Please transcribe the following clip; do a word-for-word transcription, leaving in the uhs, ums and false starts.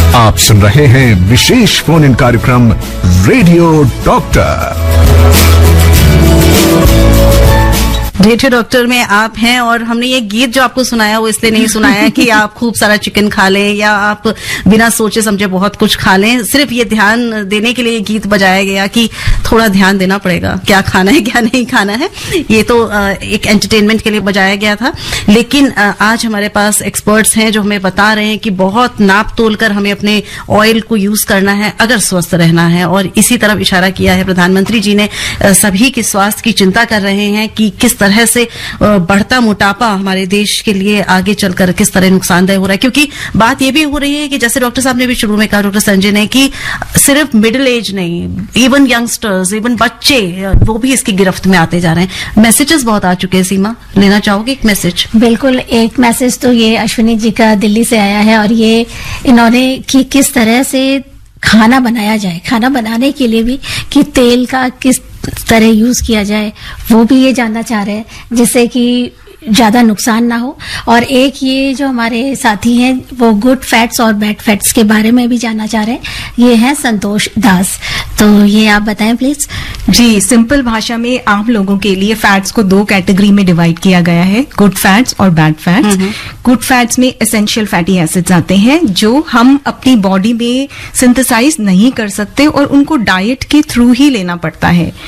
आप सुन रहे हैं विशेष फोन इन कार्यक्रम रेडियो डॉक्टर। रेडियो डॉक्टर में आप हैं और हमने ये गीत जो आपको सुनाया वो इसलिए नहीं सुनाया कि आप खूब सारा चिकन खा लें या आप बिना सोचे समझे बहुत कुछ खा लें। सिर्फ ये ध्यान देने के लिए ये गीत बजाया गया कि थोड़ा ध्यान देना पड़ेगा, क्या खाना है क्या नहीं खाना है। ये तो एक एंटरटेनमेंट के लिए बजाया गया था, लेकिन आज हमारे पास एक्सपर्ट्स हैं जो हमें बता रहे हैं कि बहुत नाप तोल कर हमें अपने ऑयल को यूज करना है अगर स्वस्थ रहना है। और इसी तरफ इशारा किया है प्रधानमंत्री जी ने, सभी के स्वास्थ्य की चिंता कर रहे हैं कि किस तरह से बढ़ता मोटापा हमारे देश के लिए आगे चलकर किस तरह नुकसानदेह हो रहा है। क्योंकि बात यह भी हो रही है कि जैसे डॉक्टर साहब ने भी शुरू में कहा, डॉक्टर संजय ने, कि सिर्फ मिडिल एज नहीं, इवन यंगस्टर्स, इवन बच्चे, वो भी इसकी गिरफ्त में आते जा रहे हैं। मैसेजेस बहुत आ चुके हैं। सीमा, लेना चाहोगे एक मैसेज? बिल्कुल, एक मैसेज तो ये अश्विनी जी का दिल्ली से आया है और ये इन्होंने कि किस तरह से खाना बनाया जाए, खाना बनाने के लिए भी कि तेल का किस तरह यूज किया जाए वो भी ये जानना चाह रहे हैं, जिससे कि ज्यादा नुकसान ना हो। और एक ये जो हमारे साथी हैं वो गुड फैट्स और बैड फैट्स के बारे में भी जानना चाह रहे हैं। ये है संतोष दास, तो ये आप बताएं प्लीज। जी, सिंपल भाषा में आम लोगों के लिए फैट्स को दो कैटेगरी में डिवाइड किया गया है, गुड फैट्स और बैड फैट्स। गुड फैट्स में एसेंशियल फैटी एसिड्स आते हैं जो हम अपनी बॉडी में सिंथेसाइज नहीं कर सकते और उनको डाइट के थ्रू ही लेना पड़ता है।